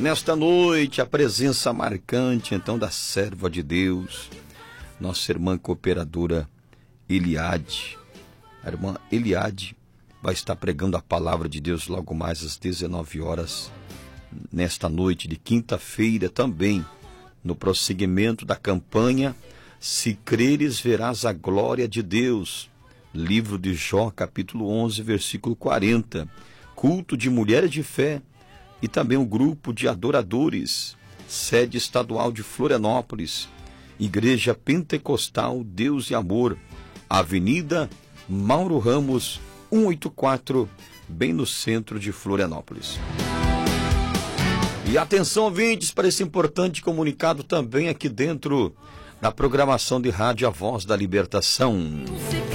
Nesta noite, a presença marcante, então, da serva de Deus, nossa irmã cooperadora Eliade. A irmã Eliade vai estar pregando a palavra de Deus logo mais às 19 horas, nesta noite de quinta-feira também, no prosseguimento da campanha Se Creres, Verás a Glória de Deus. Livro de Jó, capítulo 11, versículo 40. Culto de mulheres de fé e também um grupo de adoradores, sede estadual de Florianópolis, Igreja Pentecostal Deus e Amor, Avenida Mauro Ramos, 184, bem no centro de Florianópolis. E atenção, ouvintes, para esse importante comunicado também aqui dentro da programação de rádio A Voz da Libertação.